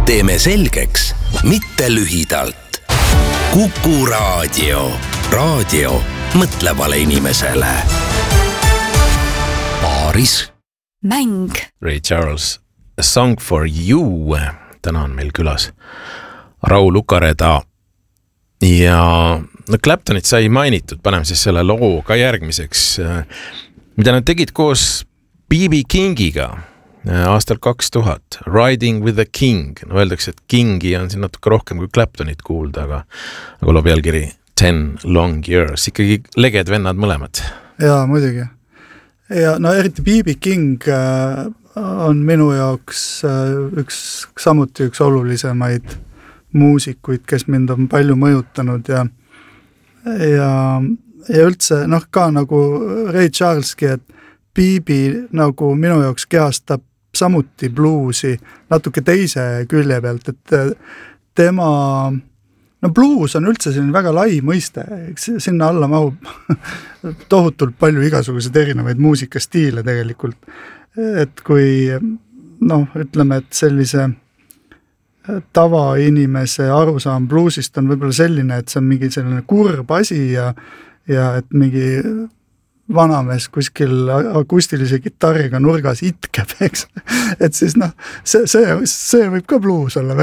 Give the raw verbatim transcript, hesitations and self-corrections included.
teeme selgeks, mitte lühidalt. Kuku raadio. Raadio mõtlevale inimesele. Paaris. Mäng. Ray Charles, A Song for You. Täna on meil külas Raul Ukareda. Ja no Claptonit sai mainitud, paneme siis selle loo ka järgmiseks, mida nad tegid koos B B Kingiga aastal kaks tuhat. Riding with the King. No öeldakse, et Kingi on siin natuke rohkem kui Claptonit kuulda, aga, aga loo pealkiri Ten Long Years. Ikkagi leged vennad mõlemad. Jaa, muidugi. Ja no eriti B B King on minu jaoks üks, samuti üks olulisemaid muusikuid, kes mind on palju mõjutanud ja, ja, ja üldse, noh ka nagu Ray Charleski, et B B nagu minu jaoks kehastab samuti bluusi natuke teise külje pealt, et tema, no bluus on üldse selline väga lai mõiste, sinna alla mahub tohutult palju igasuguseid erinevaid muusikastiile tegelikult, et kui noh, ütleme, et sellise tavainimese arusaam bluusist on võib-olla selline, et see on mingi selline kurb asi ja, ja et mingi vanamees kuskil akustilise kitarriga nurgas itkeb, eks. Et siis noh, see, see, see võib ka bluus olla.